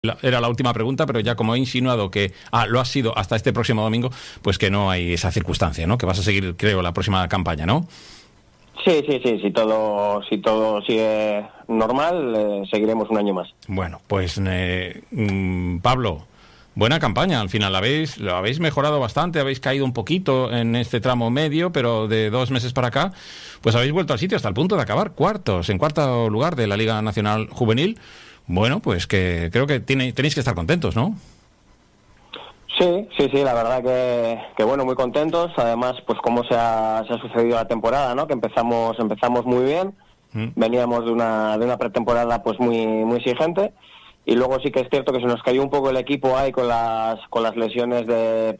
Era la última pregunta, pero ya como he insinuado que lo has sido hasta este próximo domingo, pues que no hay esa circunstancia, ¿no? Que vas a seguir, creo, la próxima campaña, ¿no? Sí, si todo sigue normal, seguiremos un año más. Bueno, pues Pablo, buena campaña al final, lo habéis mejorado bastante, habéis caído un poquito en este tramo medio, pero de 2 meses para acá, pues habéis vuelto al sitio hasta el punto de acabar en cuarto lugar de la Liga Nacional Juvenil. Bueno, pues que creo que tenéis que estar contentos, ¿no? Sí, la verdad que bueno, muy contentos. Además, pues cómo se ha sucedido la temporada, ¿no? Que empezamos muy bien. Veníamos de una pretemporada pues muy exigente, y luego sí que es cierto que se nos cayó un poco el equipo ahí con las lesiones de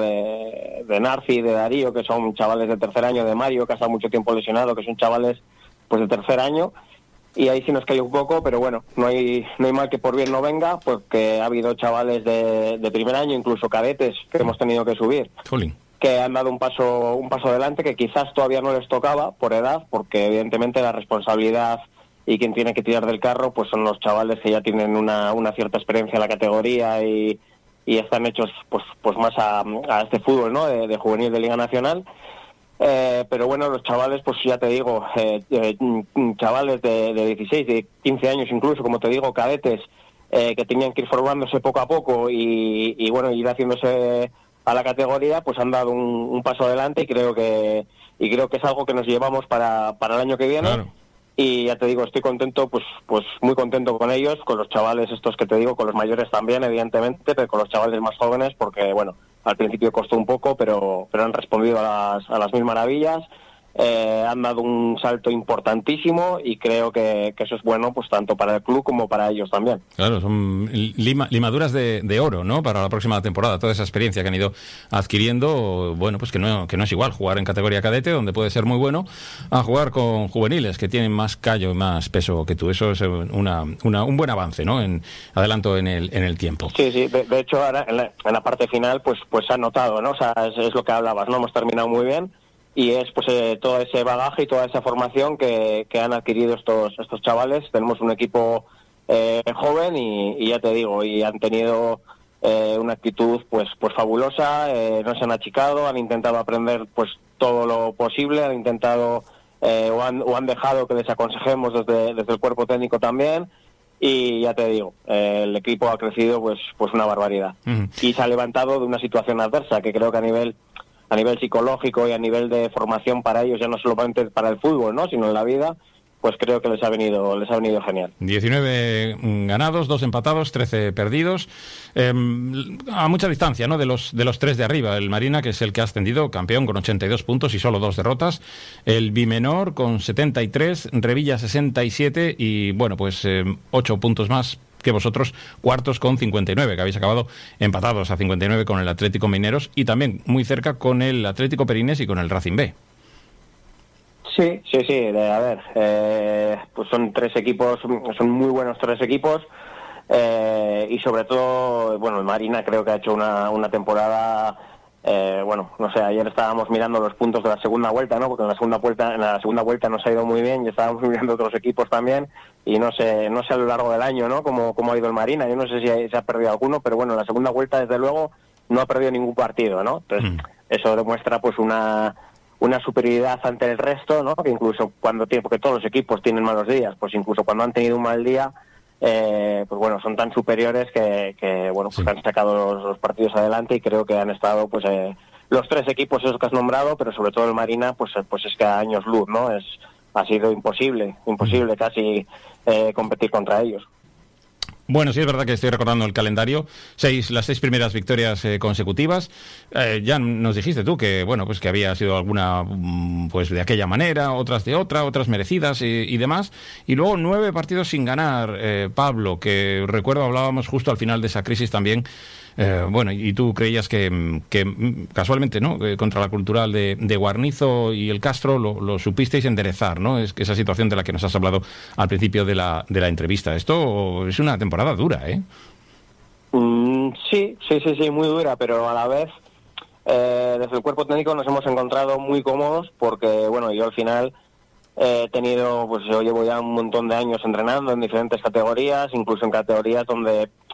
Narci y de Darío, que son chavales de tercer año, de Mario, que ha estado mucho tiempo lesionado, que son chavales pues de tercer año. Y ahí sí nos cayó un poco, pero bueno, no hay mal que por bien no venga, porque ha habido chavales de primer año, incluso cadetes, que hemos tenido que subir, que han dado un paso adelante, que quizás todavía no les tocaba por edad, porque evidentemente la responsabilidad y quien tiene que tirar del carro pues son los chavales que ya tienen una cierta experiencia en la categoría y están hechos pues más a este fútbol, ¿no? De juvenil de Liga Nacional. Pero bueno, los chavales, pues ya te digo, chavales de 16, de 15 años incluso, como te digo, cadetes, que tenían que ir formándose poco a poco y bueno, ir haciéndose a la categoría, pues han dado un paso adelante, y creo que es algo que nos llevamos para el año que viene. Claro. Y ya te digo, estoy contento, pues muy contento con ellos, con los chavales estos que te digo, con los mayores también, evidentemente, pero con los chavales más jóvenes, porque bueno, al principio costó un poco, pero han respondido a las mil maravillas. Han dado un salto importantísimo y creo que eso es bueno, pues tanto para el club como para ellos también. Claro, son limaduras de oro, ¿no? Para la próxima temporada, toda esa experiencia que han ido adquiriendo. Bueno, pues que no es igual jugar en categoría cadete, donde puede ser muy bueno, a jugar con juveniles que tienen más callo y más peso que tú. Eso es un buen avance, ¿no? Adelanto en el tiempo. Sí, de hecho ahora en la parte final pues se ha notado, ¿no? O sea, es lo que hablabas, ¿no? Hemos terminado muy bien. Y es pues todo ese bagaje y toda esa formación que han adquirido estos chavales. Tenemos un equipo joven y ya te digo, y han tenido una actitud pues fabulosa, no se han achicado, han intentado aprender pues todo lo posible, han intentado o han dejado que les aconsejemos desde el cuerpo técnico también. Y ya te digo, el equipo ha crecido pues una barbaridad. Uh-huh. Y se ha levantado de una situación adversa, que creo que a nivel psicológico y a nivel de formación para ellos, ya no solamente para el fútbol, ¿no? Sino en la vida, pues creo que les ha venido genial. 19 ganados, 2 empatados, 13 perdidos, a mucha distancia, ¿no? De los 3 de arriba. El Marina, que es el que ha ascendido, campeón con 82 puntos y solo 2 derrotas. El Bimenor con 73, Revilla 67 y, bueno, pues 8 puntos más que vosotros, cuartos con 59, que habéis acabado empatados a 59 con el Atlético Mineros y también muy cerca con el Atlético Perinés y con el Racing B. Sí, a ver, pues son 3 equipos, son muy buenos 3 equipos, y sobre todo, bueno, el Marina creo que ha hecho una temporada, bueno, no sé, ayer estábamos mirando los puntos de la segunda vuelta, ¿no? Porque en la segunda vuelta nos ha ido muy bien y estábamos mirando otros equipos también, y no sé a lo largo del año, ¿no? Cómo ha ido el Marina. Yo no sé si se ha perdido alguno, pero bueno, en la segunda vuelta desde luego no ha perdido ningún partido, ¿no? Entonces eso demuestra pues una superioridad ante el resto, ¿no? Que incluso porque todos los equipos tienen malos días, pues incluso cuando han tenido un mal día, pues bueno, son tan superiores que bueno, pues han sacado los partidos adelante, y creo que han estado pues los 3 equipos esos que has nombrado, pero sobre todo el Marina, pues es que a años luz, ¿no? Ha sido imposible casi competir contra ellos. Bueno, sí es verdad que estoy recordando el calendario, las 6 primeras victorias consecutivas. Ya nos dijiste tú que bueno, pues que había sido alguna pues de aquella manera, otras de otra, otras merecidas y demás. Y luego 9 partidos sin ganar, Pablo, que recuerdo hablábamos justo al final de esa crisis también. Bueno, y tú creías que casualmente, ¿no? Contra la Cultural de Guarnizo y el Castro lo supisteis enderezar, ¿no? Es que esa situación de la que nos has hablado al principio de la entrevista. Esto es una temporada dura, ¿eh? Sí, muy dura, pero a la vez desde el cuerpo técnico nos hemos encontrado muy cómodos, porque bueno, yo al final he tenido, pues yo llevo ya un montón de años entrenando en diferentes categorías, incluso en categorías donde